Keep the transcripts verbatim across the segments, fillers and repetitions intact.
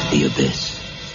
The abyss.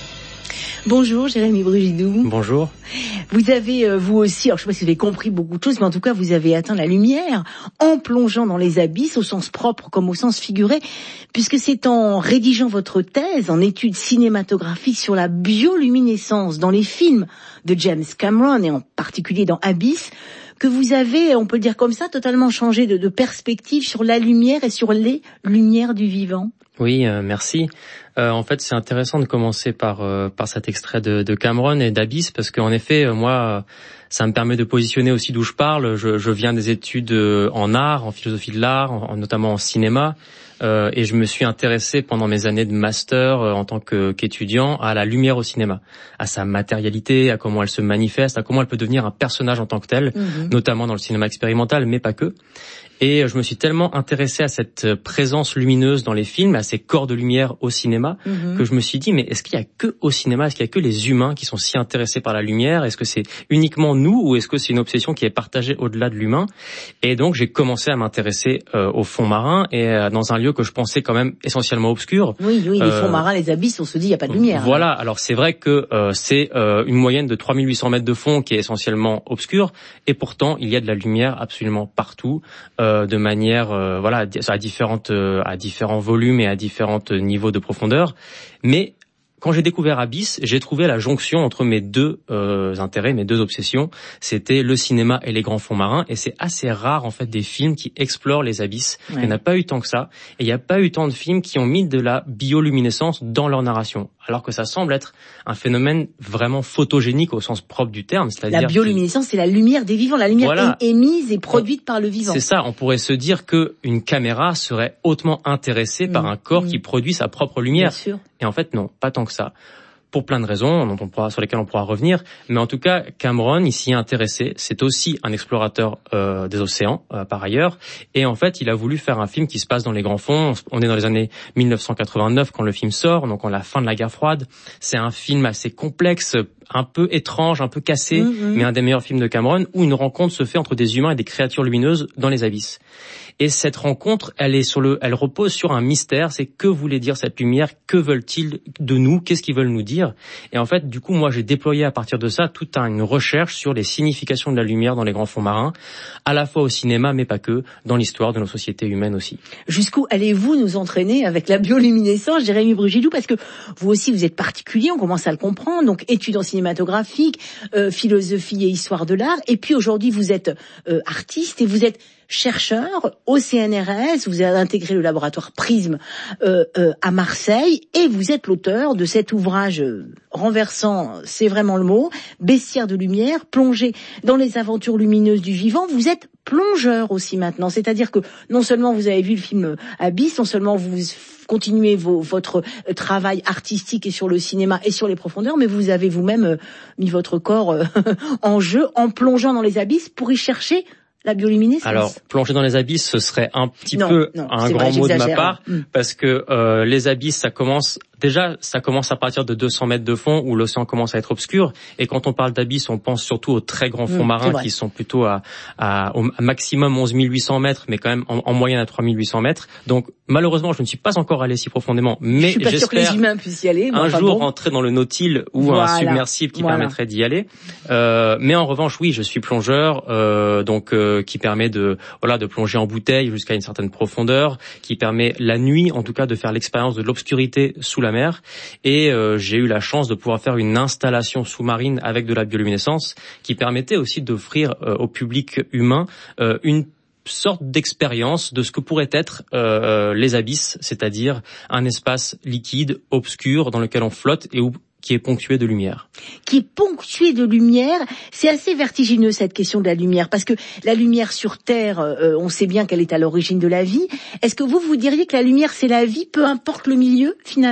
Bonjour Jérémy Brugidou. Bonjour. Vous avez, euh, vous aussi, alors je ne sais pas si vous avez compris beaucoup de choses, mais en tout cas vous avez atteint la lumière en plongeant dans les abysses, au sens propre comme au sens figuré, puisque c'est en rédigeant votre thèse en études cinématographiques sur la bioluminescence dans les films de James Cameron, et en particulier dans Abyss, que vous avez, on peut le dire comme ça, totalement changé de, de perspective sur la lumière et sur les lumières du vivant. Oui, euh, merci. Euh, en fait, c'est intéressant de commencer par euh, par cet extrait de, de Cameron et d'Abyss, parce qu'en effet, euh, moi, ça me permet de positionner aussi d'où je parle. Je, je viens des études en art, en philosophie de l'art, en, notamment en cinéma, euh, et je me suis intéressé pendant mes années de master euh, en tant que, qu'étudiant à la lumière au cinéma, à sa matérialité, à comment elle se manifeste, à comment elle peut devenir un personnage en tant que tel, mmh. notamment dans le cinéma expérimental, mais pas que. Et je me suis tellement intéressé à cette présence lumineuse dans les films, à ces corps de lumière au cinéma, mmh. que je me suis dit, mais est-ce qu'il y a que au cinéma, est-ce qu'il y a que les humains qui sont si intéressés par la lumière? Est-ce que c'est uniquement nous, ou est-ce que c'est une obsession qui est partagée au-delà de l'humain? Et donc j'ai commencé à m'intéresser euh, aux fonds marins, et euh, dans un lieu que je pensais quand même essentiellement obscur. Oui, oui, les euh, fonds marins, les abysses, on se dit, il n'y a pas de lumière. Voilà, hein. Alors c'est vrai que euh, c'est euh, une moyenne de trois mille huit cents mètres de fond qui est essentiellement obscur, et pourtant il y a de la lumière absolument partout, euh, de manière euh, voilà à différentes euh, à différents volumes et à différents niveaux de profondeur. Mais quand j'ai découvert Abyss, j'ai trouvé la jonction entre mes deux euh, intérêts, mes deux obsessions. C'était le cinéma et les grands fonds marins, et c'est assez rare en fait des films qui explorent les abysses. Ouais. Il n'y en a pas eu tant que ça, et il n'y a pas eu tant de films qui ont mis de la bioluminescence dans leur narration, alors que ça semble être un phénomène vraiment photogénique au sens propre du terme. C'est-à-dire la bioluminescence, c'est la lumière des vivants, la lumière voilà. émise et produite on, par le vivant. C'est ça, on pourrait se dire que une caméra serait hautement intéressée mmh. par un corps mmh. qui produit sa propre lumière. Bien sûr. Et en fait, non, pas tant que ça. Pour plein de raisons dont on pourra, sur lesquelles on pourra revenir. Mais en tout cas, Cameron, il s'y est intéressé. C'est aussi un explorateur euh, des océans, euh, par ailleurs. Et en fait, il a voulu faire un film qui se passe dans les grands fonds. On est dans les années mille neuf cent quatre-vingt-neuf quand le film sort, donc en la fin de la guerre froide. C'est un film assez complexe, un peu étrange, un peu cassé, mmh, mais un des meilleurs films de Cameron, où une rencontre se fait entre des humains et des créatures lumineuses dans les abysses. Et cette rencontre, elle est sur le, elle repose sur un mystère. C'est que voulait dire cette lumière? Que veulent-ils de nous? Qu'est-ce qu'ils veulent nous dire? Et en fait, du coup, moi, j'ai déployé à partir de ça toute une recherche sur les significations de la lumière dans les grands fonds marins, à la fois au cinéma, mais pas que, dans l'histoire de nos sociétés humaines aussi. Jusqu'où allez-vous nous entraîner avec la bioluminescence, Jérémy Brugidou? Parce que vous aussi, vous êtes particulier, on commence à le comprendre. Donc, études en cinématographique, euh, philosophie et histoire de l'art. Et puis aujourd'hui, vous êtes euh, artiste et vous êtes chercheur au C N R S, vous avez intégré le laboratoire Prisme euh, euh, à Marseille, et vous êtes l'auteur de cet ouvrage euh, renversant, c'est vraiment le mot, Bestiaire de lumière, plongé dans les aventures lumineuses du vivant. Vous êtes plongeur aussi maintenant, c'est-à-dire que non seulement vous avez vu le film Abyss, non seulement vous continuez vos, votre travail artistique et sur le cinéma et sur les profondeurs, mais vous avez vous-même euh, mis votre corps euh, en jeu en plongeant dans les abysses pour y chercher la bioluminescence. Alors, plonger dans les abysses, ce serait un petit non, peu non, un grand vrai, mot de ma hein. part, mmh. parce que euh, les abysses, ça commence déjà, ça commence à partir de deux cents mètres de fond où l'océan commence à être obscur. Et quand on parle d'abysses, on pense surtout aux très grands fonds mmh, marins qui sont plutôt à, à au maximum onze mille huit cents mètres, mais quand même en, en moyenne à trois mille huit cents mètres. Donc, malheureusement, je ne suis pas encore allé si profondément, mais je suis pas j'espère sûr que les humains puissent y aller, un enfin jour bon. rentrer dans le Nautile ou voilà. un submersible qui voilà. permettrait d'y aller. Euh, mais en revanche, oui, je suis plongeur, euh, donc euh, qui permet de voilà de plonger en bouteille jusqu'à une certaine profondeur, qui permet la nuit, en tout cas, de faire l'expérience de l'obscurité sous la mer. Et euh, j'ai eu la chance de pouvoir faire une installation sous-marine avec de la bioluminescence qui permettait aussi d'offrir euh, au public humain euh, une sorte d'expérience de ce que pourraient être euh, les abysses, c'est-à-dire un espace liquide, obscur, dans lequel on flotte et où qui est ponctué de lumière. Qui est ponctué de lumière, c'est assez vertigineux cette question de la lumière, parce que la lumière sur Terre, euh, on sait bien qu'elle est à l'origine de la vie. Est-ce que vous, vous diriez que la lumière c'est la vie, peu importe le milieu finalement ?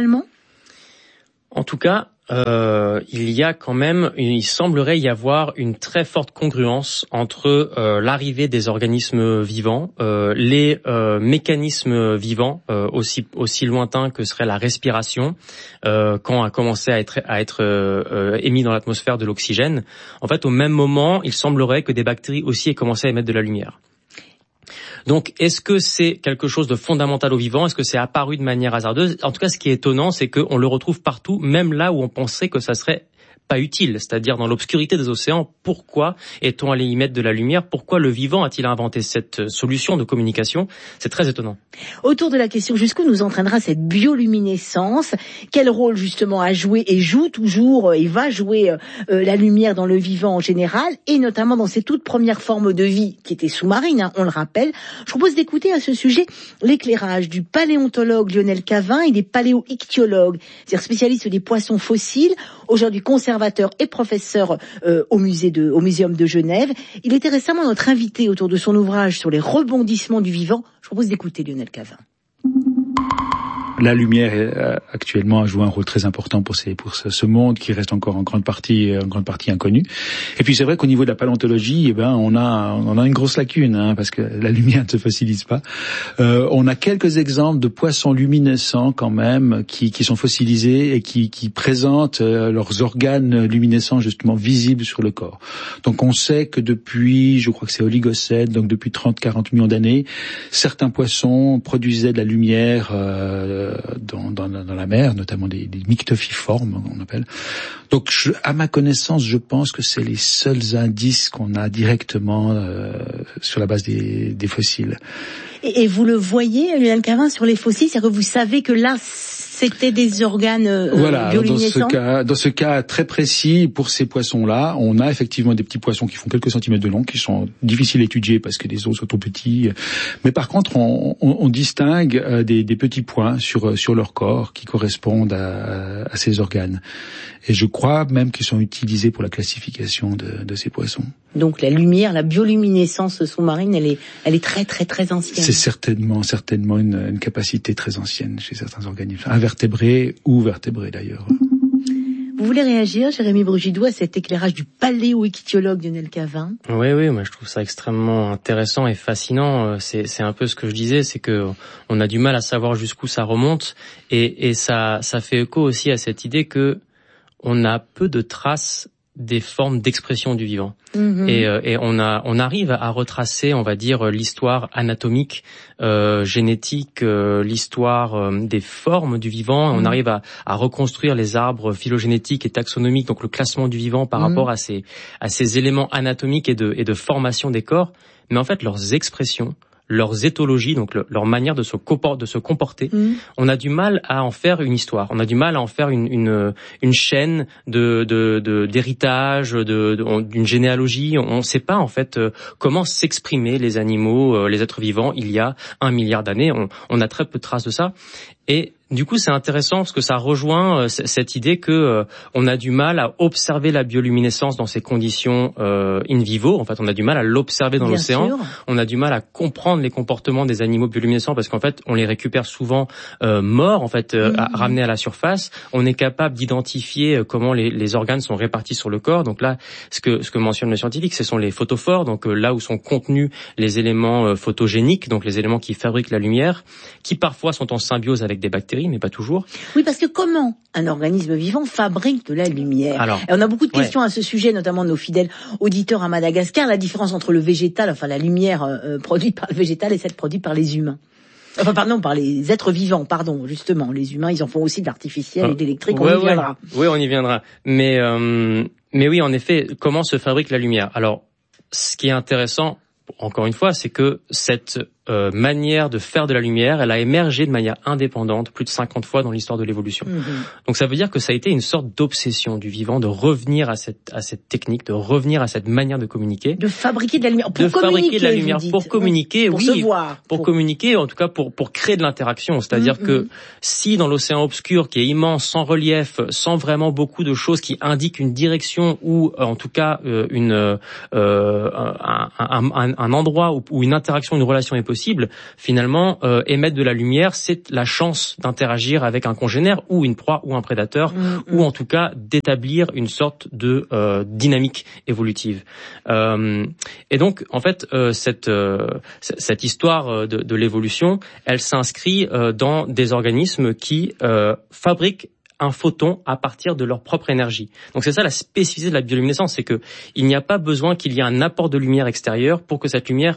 En tout cas, euh, il y a quand même, il semblerait y avoir une très forte congruence entre euh, l'arrivée des organismes vivants, euh, les euh, mécanismes vivants, euh, aussi aussi lointains que serait la respiration, euh, quand a commencé à être à être euh, émis dans l'atmosphère de l'oxygène. En fait, au même moment, il semblerait que des bactéries aussi aient commencé à émettre de la lumière. Donc, est-ce que c'est quelque chose de fondamental au vivant? Est-ce que c'est apparu de manière hasardeuse? En tout cas, ce qui est étonnant, c'est qu'on le retrouve partout, même là où on pensait que ça serait pas utile, c'est-à-dire dans l'obscurité des océans. Pourquoi est-on allé y mettre de la lumière? Pourquoi le vivant a-t-il inventé cette solution de communication? C'est très étonnant. Autour de la question jusqu'où nous entraînera cette bioluminescence, quel rôle justement a joué et joue toujours et va jouer euh, la lumière dans le vivant en général, et notamment dans ces toutes premières formes de vie qui étaient sous-marines, hein, on le rappelle. Je propose d'écouter à ce sujet l'éclairage du paléontologue Lionel Cavin. Il est paléoichtyologue, c'est-à-dire spécialiste des poissons fossiles, aujourd'hui conservateur et professeur euh, au musée de, au Muséum de Genève. Il était récemment notre invité autour de son ouvrage sur les rebondissements du vivant. Je propose d'écouter Lionel Cavin. La lumière euh, actuellement joue un rôle très important pour ces, pour ce, ce monde qui reste encore en grande partie, en grande partie inconnu. Et puis c'est vrai qu'au niveau de la paléontologie, eh ben on a, on a une grosse lacune, hein, parce que la lumière ne se fossilise pas. Euh, on a quelques exemples de poissons luminescents quand même qui, qui sont fossilisés et qui, qui présentent euh, leurs organes luminescents justement visibles sur le corps. Donc on sait que depuis, je crois que c'est Oligocène, donc depuis trente à quarante millions d'années, certains poissons produisaient de la lumière. Euh, Dans, dans, dans la mer, notamment des, des myctophiformes, on appelle. Donc, je, à ma connaissance, je pense que c'est les seuls indices qu'on a directement euh, sur la base des, des fossiles. Et, et vous le voyez, Lionel Cavin, sur les fossiles, c'est-à-dire que vous savez que là, c'était des organes euh, voilà, bioluminescents. Dans ce cas, dans ce cas très précis, pour ces poissons-là, on a effectivement des petits poissons qui font quelques centimètres de long, qui sont difficiles à étudier parce que les os sont trop petits. Mais par contre, on, on, on distingue euh, des, des petits points sur sur leur corps qui correspondent à, à ces organes. Et je crois même qu'ils sont utilisés pour la classification de, de ces poissons. Donc la lumière, la bioluminescence sous-marine, elle est, elle est très très très ancienne. C'est certainement, certainement une, une capacité très ancienne chez certains organismes, invertébrés ou vertébrés d'ailleurs. Vous voulez réagir, Jérémy Brugidou, à cet éclairage du paléoichtyologue Lionel Cavin? Oui, oui, moi je trouve ça extrêmement intéressant et fascinant. C'est, c'est un peu ce que je disais, c'est que on a du mal à savoir jusqu'où ça remonte, et, et ça, ça fait écho aussi à cette idée que on a peu de traces des formes d'expression du vivant. Mmh. Et, et on a, on arrive à retracer, on va dire, l'histoire anatomique, euh, génétique, euh, l'histoire euh, des formes du vivant. Mmh. On arrive à, à reconstruire les arbres phylogénétiques et taxonomiques, donc le classement du vivant par mmh. rapport à ces, à ces éléments anatomiques et de, et de formation des corps. Mais en fait, leurs expressions, leurs éthologies, donc le, leur manière de se, compor- de se comporter, mmh. on a du mal à en faire une histoire. On a du mal à en faire une, une, une chaîne de, de, de, d'héritage, de, de, d'une généalogie. On ne sait pas en fait euh, comment s'exprimer les animaux, euh, les êtres vivants il y a un milliard d'années. On, on a très peu de traces de ça. Et du coup, c'est intéressant parce que ça rejoint euh, c- cette idée que euh, on a du mal à observer la bioluminescence dans ces conditions euh, in vivo. En fait, on a du mal à l'observer dans Bien l'océan. sûr. On a du mal à comprendre les comportements des animaux bioluminescents parce qu'en fait, on les récupère souvent euh, morts, en fait, euh, mmh. à, ramenés à la surface. On est capable d'identifier euh, comment les, les organes sont répartis sur le corps. Donc là, ce que ce que mentionne le scientifique, ce sont les photophores. Donc euh, là où sont contenus les éléments euh, photogéniques, donc les éléments qui fabriquent la lumière, qui parfois sont en symbiose avec des bactéries, mais pas toujours. Oui, parce que comment un organisme vivant fabrique de la lumière? Alors, et on a beaucoup de questions ouais. à ce sujet, notamment de nos fidèles auditeurs à Madagascar. La différence entre le végétal, enfin la lumière euh, produite par le végétal et celle produite par les humains. Enfin, pardon, par les êtres vivants, pardon, justement. Les humains, ils en font aussi de l'artificiel ah, et de l'électrique, ouais, on y viendra. Ouais. Oui, on y viendra. Mais, euh, mais oui, en effet, comment se fabrique la lumière? Alors, ce qui est intéressant, encore une fois, c'est que cette euh, manière de faire de la lumière, elle a émergé de manière indépendante plus de cinquante fois dans l'histoire de l'évolution. Mmh. Donc ça veut dire que ça a été une sorte d'obsession du vivant de revenir à cette à cette technique, de revenir à cette manière de communiquer, de fabriquer de la lumière pour de communiquer, fabriquer de la lumière pour communiquer, pour oui, se voir, pour, pour communiquer, en tout cas pour pour créer de l'interaction. C'est-à-dire mmh. que si dans l'océan obscur qui est immense, sans relief, sans vraiment beaucoup de choses qui indiquent une direction ou en tout cas euh, une euh, un, un, un, un endroit où, où une interaction, une relation est possible, finalement, euh, émettre de la lumière, c'est la chance d'interagir avec un congénère ou une proie ou un prédateur, mmh, ou en tout cas d'établir une sorte de euh, dynamique évolutive. Euh, et donc, en fait, euh, cette euh, cette histoire de, de l'évolution, elle s'inscrit euh, dans des organismes qui euh, fabriquent un photon à partir de leur propre énergie. Donc c'est ça la spécificité de la bioluminescence, c'est que il n'y a pas besoin qu'il y ait un apport de lumière extérieure pour que cette lumière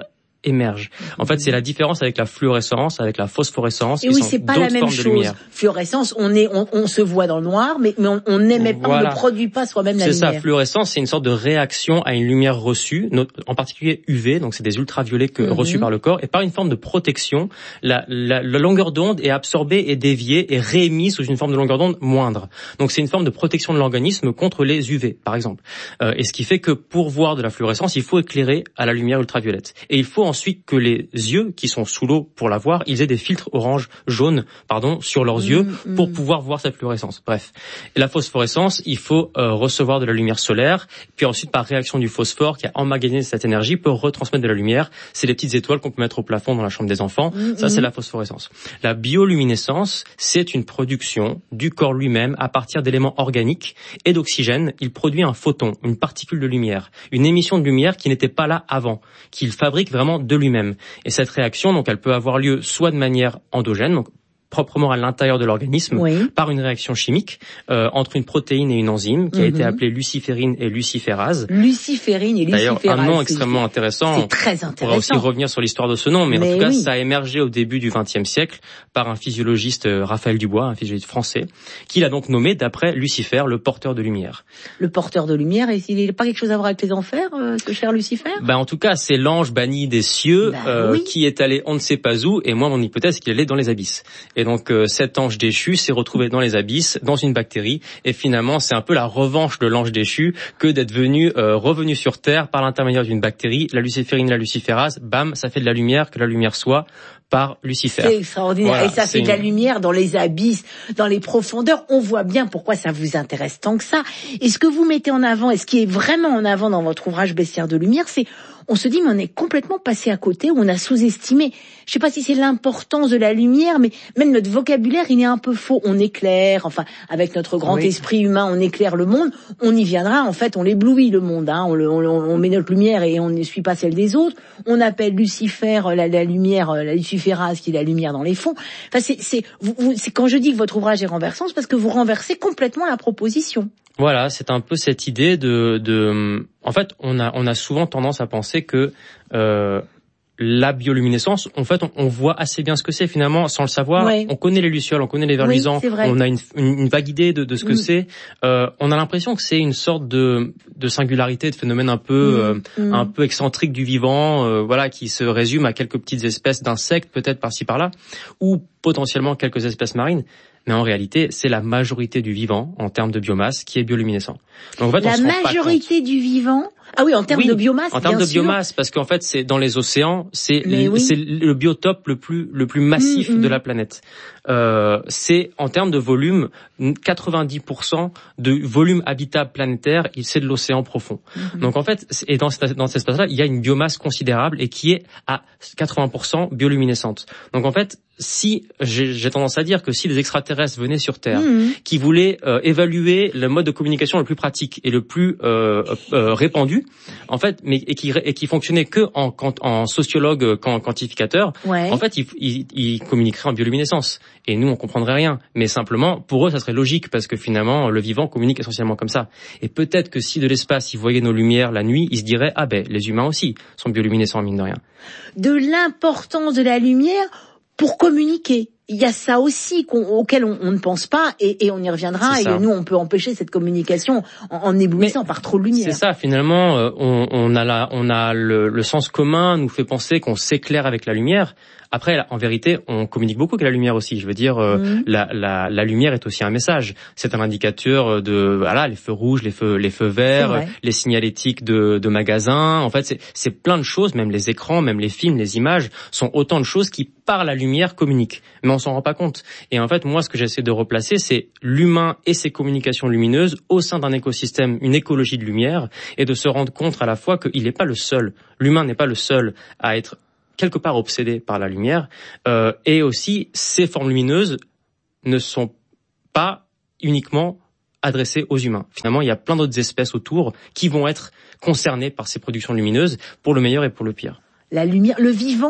émergent. En fait, c'est la différence avec la fluorescence, avec la phosphorescence. Et oui, c'est pas la même chose. Fluorescence, on est, on, on se voit dans le noir, mais, mais on n'émet pas, voilà. On ne produit pas soi-même la c'est lumière. C'est ça. Fluorescence, c'est une sorte de réaction à une lumière reçue, en particulier U V, donc c'est des ultraviolets que, mm-hmm. reçus par le corps, et par une forme de protection, la, la, la longueur d'onde est absorbée et déviée et réémise sous une forme de longueur d'onde moindre. Donc c'est une forme de protection de l'organisme contre les U V, par exemple. Euh, et ce qui fait que pour voir de la fluorescence, il faut éclairer à la lumière ultraviolette. Et il faut ensuite que les yeux qui sont sous l'eau pour la voir, ils aient des filtres orange, jaune, pardon, sur leurs mmh, yeux pour mmh. pouvoir voir cette fluorescence. Bref. Et la phosphorescence, il faut euh, recevoir de la lumière solaire, puis ensuite par réaction du phosphore qui a emmagasiné cette énergie peut retransmettre de la lumière. C'est les petites étoiles qu'on peut mettre au plafond dans la chambre des enfants. Mmh, Ça, mmh. c'est la phosphorescence. La bioluminescence, c'est une production du corps lui-même à partir d'éléments organiques et d'oxygène. Il produit un photon, une particule de lumière, une émission de lumière qui n'était pas là avant, qu'il fabrique vraiment de lui-même. Et cette réaction, donc, elle peut avoir lieu soit de manière endogène, donc proprement à l'intérieur de l'organisme, oui. par une réaction chimique euh, entre une protéine et une enzyme qui mm-hmm. a été appelée luciférine et luciférase. Luciférine et luciférase. D'ailleurs, un nom extrêmement intéressant. C'est très intéressant. On pourra aussi revenir sur l'histoire de ce nom, mais, mais en tout cas, oui. ça a émergé au début du vingtième siècle par un physiologiste, euh, Raphaël Dubois, un physiologiste français, qui l'a donc nommé d'après Lucifer, le porteur de lumière. Le porteur de lumière, et il n'a pas quelque chose à voir avec les enfers, euh, ce cher Lucifer? Ben, en tout cas, c'est l'ange banni des cieux ben, euh, oui. qui est allé on ne sait pas où, et moi, mon hypothèse, c'est qu'il allait dans les abysses. Et donc, euh, cet ange déchu s'est retrouvé dans les abysses, dans une bactérie, et finalement c'est un peu la revanche de l'ange déchu que d'être venu euh, revenu sur Terre par l'intermédiaire d'une bactérie, la luciférine, la luciférase, bam, ça fait de la lumière, que la lumière soit par Lucifer. C'est extraordinaire, voilà, et ça fait de la une... lumière dans les abysses, dans les profondeurs. On voit bien pourquoi ça vous intéresse tant que ça. Et ce que vous mettez en avant, et ce qui est vraiment en avant dans votre ouvrage Bestiaire de lumière, c'est on se dit mais on est complètement passé à côté, on a sous-estimé. Je sais pas si c'est l'importance de la lumière, mais même notre vocabulaire, il est un peu faux. On éclaire, enfin, avec notre grand oui. esprit humain, on éclaire le monde. On y viendra, en fait, on l'éblouit le monde. Hein. On, le, on, on met notre lumière et on ne suit pas celle des autres. On appelle Lucifer la, la lumière, la luciférase qui est la lumière dans les fonds. Enfin, c'est, c'est, vous, vous, c'est quand je dis que votre ouvrage est renversant, c'est parce que vous renversez complètement la proposition. Voilà, c'est un peu cette idée de, de, en fait, on a, on a souvent tendance à penser que euh, la bioluminescence, en fait, on, on voit assez bien ce que c'est finalement, sans le savoir. Ouais. On connaît les lucioles, on connaît les vers oui, luisants, on a une, une, une vague idée de, de ce que mmh. c'est. Euh, on a l'impression que c'est une sorte de, de singularité, de phénomène un peu, mmh. euh, mmh. un peu excentrique du vivant, euh, voilà, qui se résume à quelques petites espèces d'insectes, peut-être par-ci par-là, ou potentiellement quelques espèces marines. Mais en réalité, c'est la majorité du vivant, en termes de biomasse, qui est bioluminescent. Donc, en fait, la on se rend majorité pas compte. du vivant? Ah oui, en termes oui, de biomasse, en termes bien de sûr. biomasse, parce qu'en fait, c'est dans les océans, c'est le, oui. c'est le biotope le plus le plus massif mmh, mmh. de la planète. Euh, c'est en termes de volume, quatre-vingt-dix pour cent de volume habitable planétaire, c'est de l'océan profond. Mmh. Donc en fait, et dans cet, dans cet espace-là, il y a une biomasse considérable et qui est à quatre-vingts pour cent bioluminescente. Donc en fait, si j'ai, j'ai tendance à dire que si des extraterrestres venaient sur Terre, mmh. qui voulaient euh, évaluer le mode de communication le plus pratique et le plus euh, euh, répandu, en fait, mais et qui et qui fonctionnait que en en sociologue quantificateur, ouais. en fait, ils il, il communiqueraient en bioluminescence. Et nous, on comprendrait rien. Mais simplement, pour eux, ça serait logique parce que finalement, le vivant communique essentiellement comme ça. Et peut-être que si de l'espace, ils voyaient nos lumières la nuit, ils se diraient ah ben les humains aussi sont bioluminescents mine de rien. De l'importance de la lumière pour communiquer. Il y a ça aussi qu'on, auquel on, on ne pense pas et, et on y reviendra. Et nous, on peut empêcher cette communication en, en éblouissant Mais par trop de lumière. C'est ça, finalement, euh, on, on a, la, on a le, le sens commun nous fait penser qu'on s'éclaire avec la lumière. Après, en vérité, on communique beaucoup avec la lumière aussi. Je veux dire, euh, mmh. la, la, la lumière est aussi un message. C'est un indicateur de, voilà, les feux rouges, les feux, les feux verts, les signalétiques de, de magasins. En fait, c'est, c'est plein de choses. Même les écrans, même les films, les images sont autant de choses qui, par la lumière, communiquent. Mais on s'en rend pas compte. Et en fait, moi, ce que j'essaie de replacer, c'est l'humain et ses communications lumineuses au sein d'un écosystème, une écologie de lumière, et de se rendre compte à la fois qu'il n'est pas le seul. L'humain n'est pas le seul à être quelque part obsédé par la lumière, euh, et aussi ces formes lumineuses ne sont pas uniquement adressées aux humains. Finalement, il y a plein d'autres espèces autour qui vont être concernées par ces productions lumineuses, pour le meilleur et pour le pire. La lumière, le vivant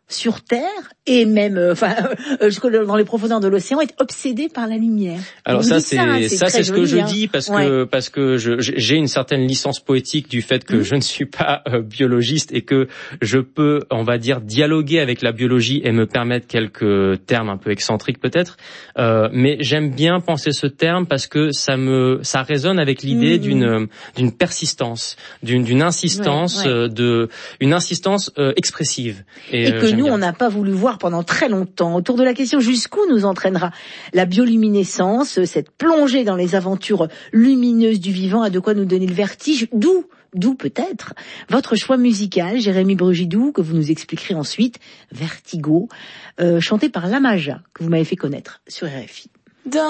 sur Terre et même, euh, enfin, euh, jusque dans les profondeurs de l'océan, est obsédé par la lumière. Alors vous ça, c'est ça, hein, ça c'est ce joli, que je hein. dis parce ouais. que parce que je, j'ai une certaine licence poétique du fait que mmh. je ne suis pas euh, biologiste et que je peux, on va dire, dialoguer avec la biologie et me permettre quelques termes un peu excentriques peut-être. Euh, mais j'aime bien penser ce terme parce que ça me, ça résonne avec l'idée mmh. d'une d'une persistance, d'une d'une insistance, ouais, ouais. Euh, de une insistance euh, expressive. Et, et que nous, bien. on n'a pas voulu voir pendant très longtemps. Autour de la question jusqu'où nous entraînera la bioluminescence, cette plongée dans les aventures lumineuses du vivant a de quoi nous donner le vertige. D'où, d'où peut-être votre choix musical, Jérémy Brugidou, que vous nous expliquerez ensuite, Vertigo, euh, chanté par Lamaja, que vous m'avez fait connaître sur R F I.